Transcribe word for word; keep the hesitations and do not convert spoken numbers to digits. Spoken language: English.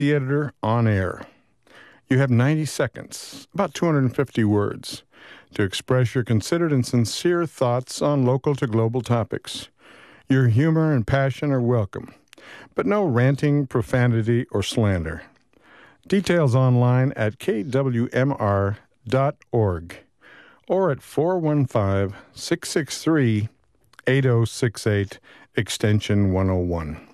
the editor on air. You have ninety seconds, about two hundred fifty words, to express your considered and sincere thoughts on local to global topics. Your humor and passion are welcome, but no ranting, profanity, or slander. Details online at k w m r dot org or at four one five, six six three, eight oh six eight, extension one oh one.